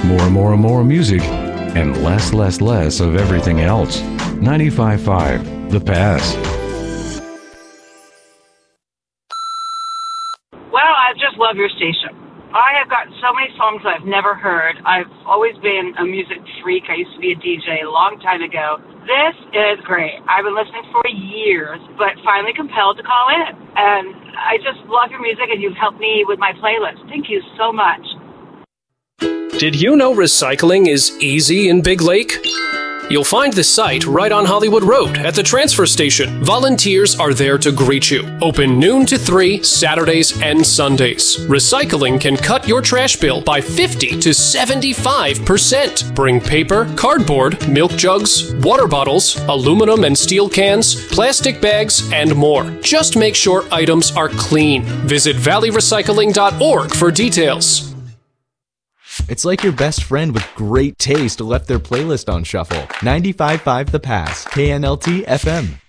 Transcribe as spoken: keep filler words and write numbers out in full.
More and more and more music, and less, less, less of everything else. ninety-five point five The Pass. Well, I just love your station. I have got so many songs I've never heard. I've always been a music freak. I used to be a D J a long time ago. This is great. I've been listening for years, but finally compelled to call in. And I just love your music, and you've helped me with my playlist. Thank you so much. Did you know recycling is easy in Big Lake? You'll find the site right on Hollywood Road at the transfer station. Volunteers are there to greet you. Open noon to three, Saturdays and Sundays. Recycling can cut your trash bill by fifty to seventy-five percent. Bring paper, cardboard, milk jugs, water bottles, aluminum and steel cans, plastic bags, and more. Just make sure items are clean. Visit valley recycling dot org for details. It's like your best friend with great taste left their playlist on shuffle. ninety-five point five The Pass, K N L T F M.